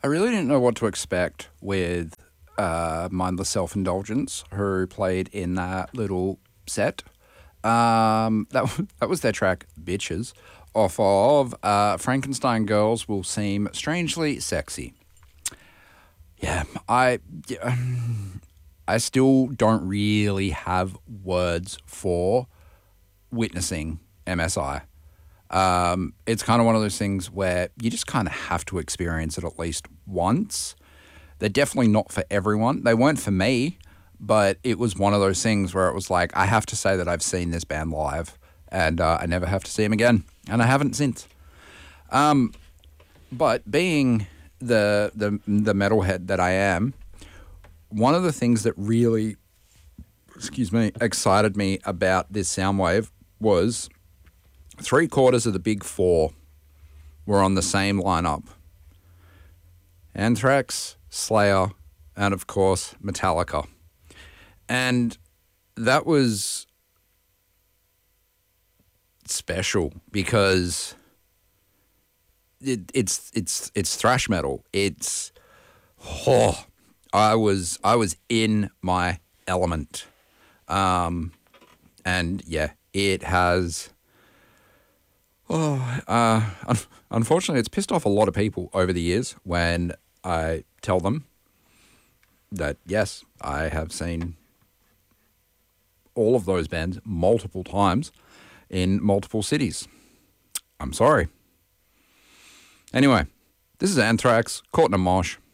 I really didn't know what to expect with Mindless Self-Indulgence, who played in that little set. That was their track "Bitches" off of Frankenstein Girls Will Seem Strangely Sexy. Yeah, I still don't really have words for witnessing MSI. It's kind of one of those things where you just kind of have to experience it at least once. They're definitely not for everyone. They weren't for me, but it was one of those things where it was like, I have to say that I've seen this band live, and I never have to see them again, and I haven't since. But being the metalhead that I am, one of the things that really, excited me about this Soundwave was 3/4 of the big four were on the same lineup. Anthrax, Slayer, and of course Metallica. And that was special because it's thrash metal. I was in my element. And yeah, it has unfortunately, it's pissed off a lot of people over the years when I tell them that, yes, I have seen all of those bands multiple times in multiple cities. I'm sorry. Anyway, this is Anthrax, Caught in a Mosh.